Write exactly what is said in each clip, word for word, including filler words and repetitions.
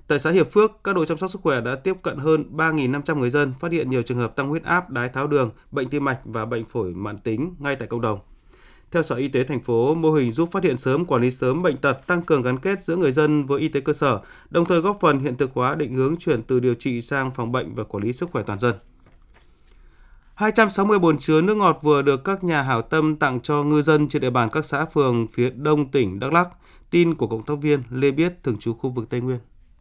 Tại xã Hiệp Phước, các đội chăm sóc sức khỏe đã tiếp cận hơn ba nghìn năm trăm người dân, phát hiện nhiều trường hợp tăng huyết áp, đái tháo đường, bệnh tim mạch và bệnh phổi mãn tính ngay tại cộng đồng. Theo Sở Y tế thành phố, mô hình giúp phát hiện sớm, quản lý sớm bệnh tật, tăng cường gắn kết giữa người dân với y tế cơ sở, đồng thời góp phần hiện thực hóa định hướng chuyển từ điều trị sang phòng bệnh và quản lý sức khỏe toàn dân. hai trăm sáu mươi bồn chứa nước ngọt vừa được các nhà hảo tâm tặng cho ngư dân trên địa bàn các xã phường phía đông tỉnh Đắk Lắk. Tin của cộng tác viên Lê Biết, thường trú khu vực Tây Nguyên.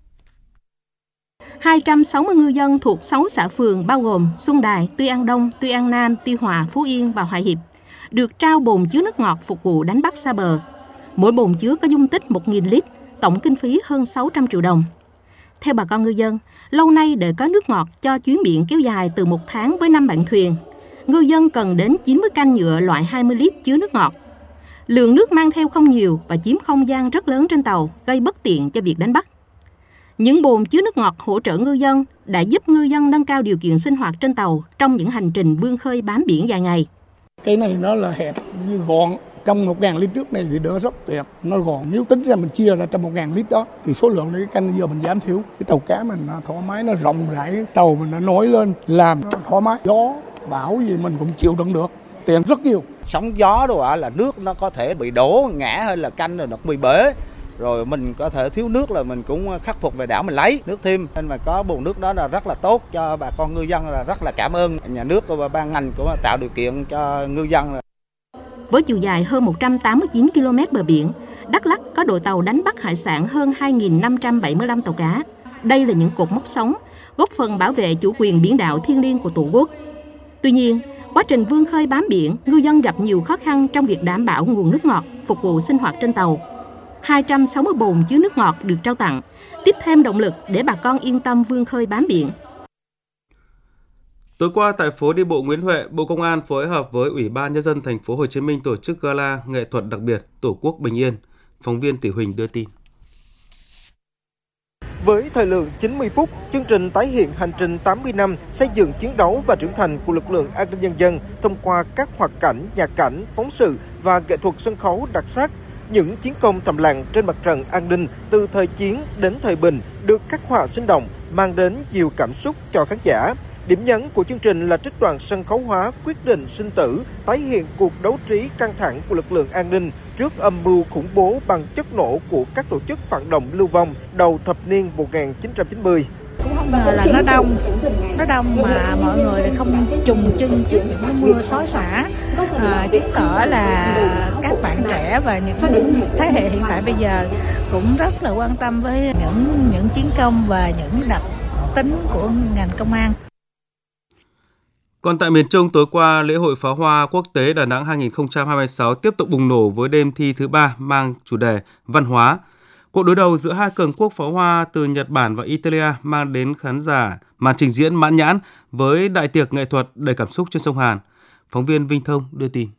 hai trăm sáu mươi ngư dân thuộc sáu xã phường bao gồm Xuân Đài, Tuy An Đông, Tuy An Nam, Tuy Hòa, Phú Yên và Hòa Hiệp được trao bồn chứa nước ngọt phục vụ đánh bắt xa bờ. Mỗi bồn chứa có dung tích một nghìn lít, tổng kinh phí hơn sáu trăm triệu đồng. Theo bà con ngư dân, lâu nay để có nước ngọt cho chuyến biển kéo dài từ một tháng với năm bạn thuyền, ngư dân cần đến chín mươi can nhựa loại hai mươi lít chứa nước ngọt. Lượng nước mang theo không nhiều và chiếm không gian rất lớn trên tàu, gây bất tiện cho việc đánh bắt. Những bồn chứa nước ngọt hỗ trợ ngư dân đã giúp ngư dân nâng cao điều kiện sinh hoạt trên tàu trong những hành trình vươn khơi bám biển dài ngày. Cái này nó là hẹp, gọn. Trong một nghìn lít nước này thì đỡ rất tuyệt, nó gọn. Nếu tính ra mình chia ra trong một nghìn lít đó thì số lượng cái canh giờ mình giảm thiểu. Cái tàu cá mình nó thoải mái, nó rộng rãi, tàu mình nó nổi lên, làm nó thoải mái. Gió, bão gì mình cũng chịu đựng được, tiền rất nhiều. Sóng gió đồ là nước nó có thể bị đổ, ngã hay là canh rồi nó bị bể. Rồi mình có thể thiếu nước là mình cũng khắc phục về đảo mình lấy nước thêm. Nên mà có bồn nước đó là rất là tốt cho bà con ngư dân, là rất là cảm ơn nhà nước và ban ngành cũng tạo điều kiện cho ngư dân. Với chiều dài hơn một trăm tám mươi chín ki lô mét bờ biển, Đắk Lắk có đội tàu đánh bắt hải sản hơn hai nghìn năm trăm bảy mươi lăm tàu cá. Đây là những cột mốc sống, góp phần bảo vệ chủ quyền biển đảo thiêng liêng của Tổ quốc. Tuy nhiên, quá trình vươn khơi bám biển, ngư dân gặp nhiều khó khăn trong việc đảm bảo nguồn nước ngọt phục vụ sinh hoạt trên tàu. hai trăm sáu mươi bồn chứa nước ngọt được trao tặng, tiếp thêm động lực để bà con yên tâm vươn khơi bám biển. Tối qua tại phố đi bộ Nguyễn Huệ, Bộ Công an phối hợp với Ủy ban Nhân dân Thành phố Hồ Chí Minh tổ chức gala nghệ thuật đặc biệt Tổ quốc bình yên. Phóng viên Tỷ Huỳnh đưa tin. Với thời lượng chín mươi phút, chương trình tái hiện hành trình tám mươi năm xây dựng, chiến đấu và trưởng thành của lực lượng an ninh nhân dân thông qua các hoạt cảnh, nhạc cảnh, phóng sự và nghệ thuật sân khấu đặc sắc. Những chiến công thầm lặng trên mặt trận an ninh từ thời chiến đến thời bình được khắc họa sinh động, mang đến nhiều cảm xúc cho khán giả. Điểm nhấn của chương trình là trích đoạn sân khấu hóa quyết định sinh tử, tái hiện cuộc đấu trí căng thẳng của lực lượng an ninh trước âm mưu khủng bố bằng chất nổ của các tổ chức phản động lưu vong đầu thập niên một nghìn chín trăm chín mươi. Cũng không ngờ là nó đông, nó đông mà mọi người lại không trùng chân trước những mưa xối xả, à, chứng tỏ là các bạn trẻ và những thế hệ hiện tại bây giờ cũng rất là quan tâm với những những chiến công và những đặc tính của ngành công an. Còn tại miền Trung, tối qua, lễ hội pháo hoa quốc tế Đà Nẵng hai không hai sáu tiếp tục bùng nổ với đêm thi thứ ba mang chủ đề văn hóa. Cuộc đối đầu giữa hai cường quốc pháo hoa từ Nhật Bản và Italia mang đến khán giả màn trình diễn mãn nhãn với đại tiệc nghệ thuật đầy cảm xúc trên sông Hàn. Phóng viên Vinh Thông đưa tin.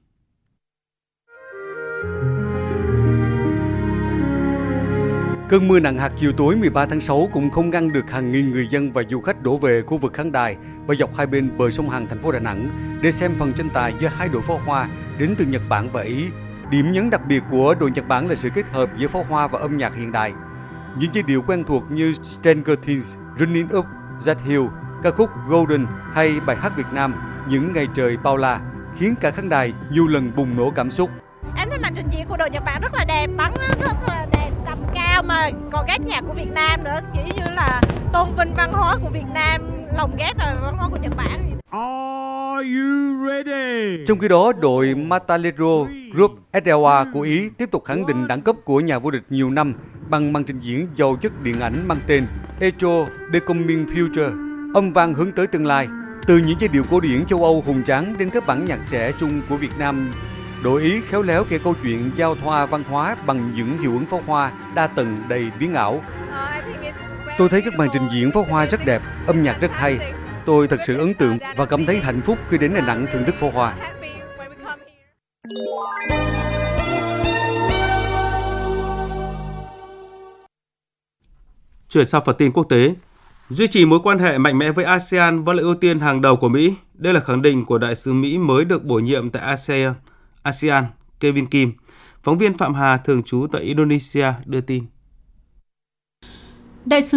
Cơn mưa nặng hạt chiều tối mười ba tháng sáu cũng không ngăn được hàng nghìn người dân và du khách đổ về khu vực khán đài và dọc hai bên bờ sông Hàn thành phố Đà Nẵng để xem phần tranh tài giữa hai đội pháo hoa đến từ Nhật Bản và Ý. Điểm nhấn đặc biệt của đội Nhật Bản là sự kết hợp giữa pháo hoa và âm nhạc hiện đại. Những giai điệu quen thuộc như Stranger Things, Running Up, That Hill, ca khúc Golden hay bài hát Việt Nam Những Ngày Trời Bao La khiến cả khán đài nhiều lần bùng nổ cảm xúc. Em thấy màn trình diễn của đội Nhật Bản rất là đẹp, bắn rất là đẹp, tầm cao mà còn ghép nhạc của Việt Nam nữa, kiểu như là tôn vinh văn hóa của Việt Nam, lồng ghép vào văn hóa của Nhật Bản. Are you ready? Trong khi đó, đội Matalero Group ét lờ a của Ý tiếp tục khẳng định đẳng cấp của nhà vô địch nhiều năm bằng màn trình diễn giàu chất điện ảnh mang tên Echo Becoming Future, âm vang hướng tới tương lai. Từ những giai điệu cổ điển châu Âu hùng tráng đến các bản nhạc trẻ trung của Việt Nam, đội Ý khéo léo kể câu chuyện giao thoa văn hóa bằng những hiệu ứng pháo hoa đa tầng đầy biến ảo. Tôi thấy các màn trình diễn pháo hoa rất đẹp, âm nhạc rất hay. Tôi thật sự ấn tượng và cảm thấy hạnh phúc khi đến Đà Nẵng thưởng thức pháo hoa. Chuyển sang phần tin quốc tế. Duy trì mối quan hệ mạnh mẽ với a sê an vẫn là ưu tiên hàng đầu của Mỹ. Đây là khẳng định của đại sứ Mỹ mới được bổ nhiệm tại a sê an, a sê an Kevin Kim. Phóng viên Phạm Hà thường trú tại Indonesia đưa tin. Đại sứ